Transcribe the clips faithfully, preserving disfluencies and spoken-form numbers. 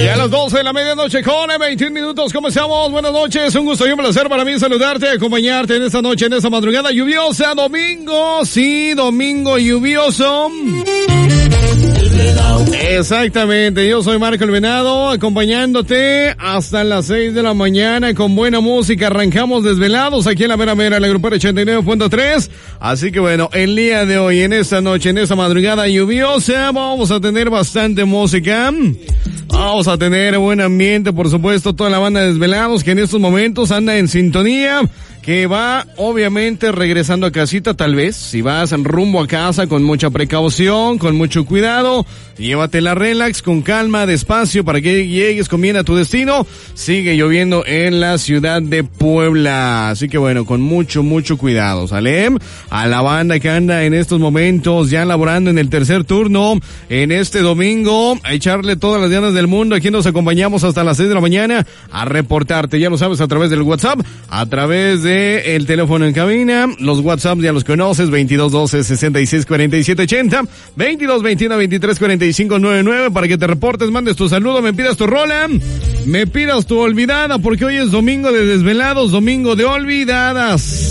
Ya a las doce de la medianoche con veintiún minutos comenzamos. Buenas noches, un gusto y un placer para mí saludarte, acompañarte en esta noche, en esta madrugada lluviosa, domingo, sí, domingo lluvioso. Exactamente, yo soy Marco el Venado, acompañándote hasta las seis de la mañana con buena música. Arrancamos desvelados aquí en la mera mera, la Grupera ochenta y nueve punto tres. Así que bueno, el día de hoy, en esta noche, en esta madrugada lluviosa, vamos a tener bastante música. Vamos a tener buen ambiente, por supuesto, toda la banda de Desvelados que en estos momentos anda en sintonía, que va obviamente regresando a casita, tal vez. Si vas rumbo a casa, con mucha precaución, con mucho cuidado, llévatela relax, con calma, despacio, para que llegues con bien a tu destino. Sigue lloviendo en la ciudad de Puebla, así que bueno, con mucho, mucho cuidado, ¿sale? A la banda que anda en estos momentos ya laborando en el tercer turno, en este domingo, a echarle todas las ganas del mundo. Aquí nos acompañamos hasta las seis de la mañana a reportarte, ya lo sabes, a través del WhatsApp, a través de el teléfono en cabina. Los WhatsApp ya los conoces: veintidós doce sesenta y seis cuarenta y siete ochenta, veintidós veintiuno veintitrés cuarenta y cinco noventa y nueve, para que te reportes, mandes tu saludo, me pidas tu rola, me pidas tu olvidada, porque hoy es domingo de Desvelados, domingo de olvidadas.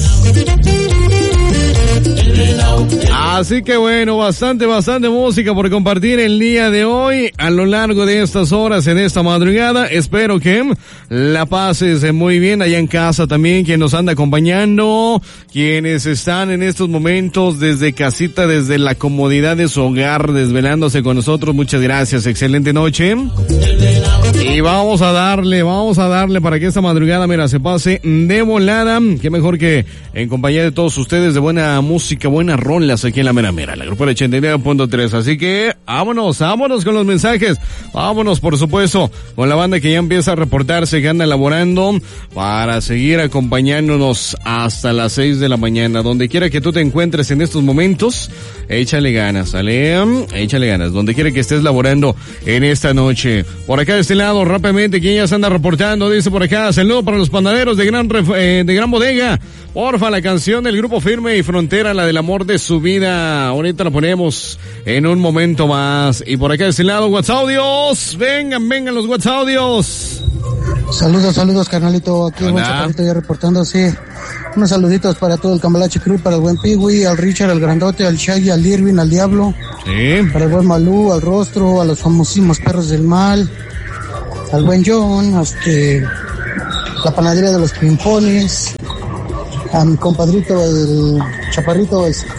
Así que bueno, bastante, bastante música por compartir el día de hoy a lo largo de estas horas en esta madrugada. Espero que la pases muy bien allá en casa también, quien nos anda acompañando, quienes están en estos momentos desde casita, desde la comodidad de su hogar, desvelándose con nosotros. Muchas gracias, excelente noche. Y vamos a darle, vamos a darle para que esta madrugada, mira, se pase de volada. Qué mejor que en compañía de todos ustedes, de buena música, buenas rolas aquí en la mera mera, la Grupera ochenta y nueve punto tres. Así que vámonos, vámonos con los mensajes. Vámonos, por supuesto, con la banda que ya empieza a reportarse, que anda elaborando para seguir acompañándonos hasta las seis de la mañana. Donde quiera que tú te encuentres en estos momentos, échale ganas, ¿sale? Échale ganas, donde quiera que estés laborando en esta noche. Por acá de este lado, rápidamente, quien ya se anda reportando, dice por acá: saludo para los panaderos de gran, eh, de gran bodega. Porfa, la canción del Grupo Firme y Frontera, la del amor de su vida. Ahorita la ponemos en un momento más. Y por acá de este lado, WhatsApp audios. Vengan, vengan los WhatsApp audios. Saludos, saludos, carnalito. Aquí el buen Chaparrito ya reportándose. Unos saluditos para todo el Cambalache Crew, para el buen Piwi, al Richard, al Grandote, al Shaggy, al Irving, al Diablo. Sí. Para el buen Malú, al Rostro, a los famosísimos Perros del Mal, al buen John, este, la panadería de los Pimpones, a mi compadrito, el Chaparrito, este,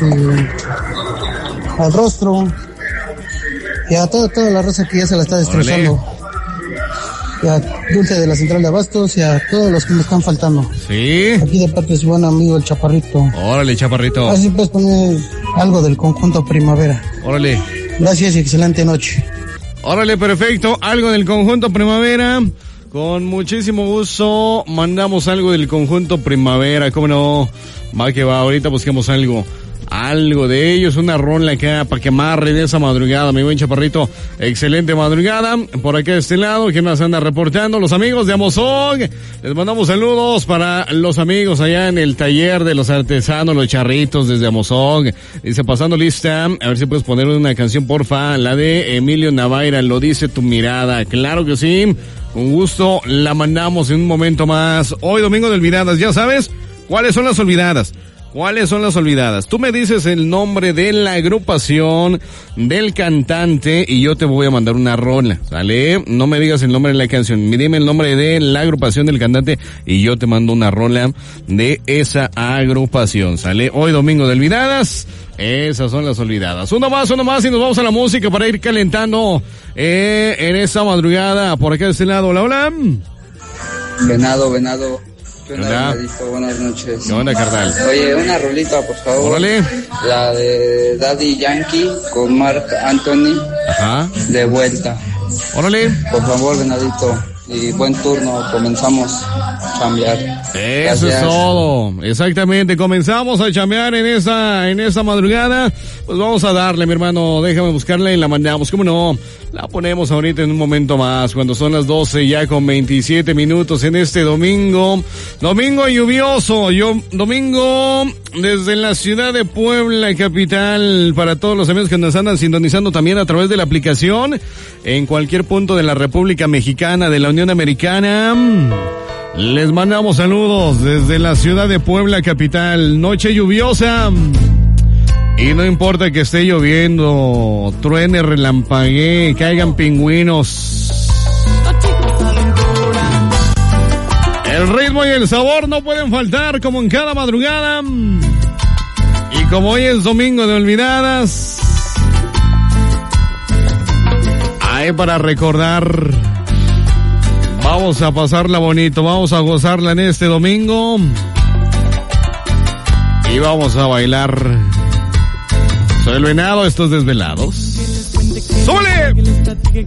al Rostro, y a toda, toda la raza que ya se la está destrozando. Órale. Y a Dulce de la Central de Abastos y a todos los que me están faltando. Sí. Aquí de parte de su buen amigo el Chaparrito. Órale, Chaparrito. Así puedes poner algo del conjunto Primavera. Órale. Gracias y excelente noche. Órale, perfecto. Algo del conjunto Primavera. Con muchísimo gusto mandamos algo del conjunto Primavera. ¿Cómo no? Va que va, ahorita busquemos algo. Algo de ellos, una rola acá para que amarre de esa madrugada, mi buen Chaparrito. Excelente madrugada. Por acá de este lado, ¿quién nos anda reportando? Los amigos de Amozón. Les mandamos saludos para los amigos allá en el taller de los artesanos, los charritos desde Amozón. Dice, pasando lista, a ver si puedes poner una canción, porfa, la de Emilio Navaira, Lo dice tu mirada. Claro que sí, con gusto la mandamos en un momento más. Hoy domingo de olvidadas, ya sabes, ¿cuáles son las olvidadas? ¿Cuáles son las olvidadas? Tú me dices el nombre de la agrupación, del cantante, y yo te voy a mandar una rola, ¿sale? No me digas el nombre de la canción, dime el nombre de la agrupación, del cantante, y yo te mando una rola de esa agrupación, ¿sale? Hoy domingo de olvidadas, esas son las olvidadas. Uno más, uno más, y nos vamos a la música para ir calentando eh, en esta madrugada. Por acá de este lado, hola, hola. Venado, venado. ¿Qué onda, Venadito? Buenas noches. ¿Qué onda, carnal? Oye, una rolita, por favor. Órale. La de Daddy Yankee con Marc Anthony. Ajá. De vuelta. Órale. Por favor, Venadito. y buen turno, comenzamos a chambear. Eso Gracias. Es todo, exactamente, comenzamos a chambear en esa, en esa madrugada, pues vamos a darle, mi hermano, déjame buscarla y la mandamos, cómo no, la ponemos ahorita en un momento más, cuando son las doce ya con veintisiete minutos en este domingo, domingo lluvioso, yo, domingo desde la ciudad de Puebla, capital, para todos los amigos que nos andan sintonizando también a través de la aplicación, en cualquier punto de la República Mexicana, de la Unión Americana, les mandamos saludos desde la ciudad de Puebla, capital, noche lluviosa, y no importa que esté lloviendo, truene, relampaguee, caigan pingüinos, el ritmo y el sabor no pueden faltar como en cada madrugada, y como hoy es domingo de olvidadas, hay para recordar. Vamos a pasarla bonito, vamos a gozarla en este domingo y vamos a bailar. Soy el Venado, estos Desvelados. ¡Súbele!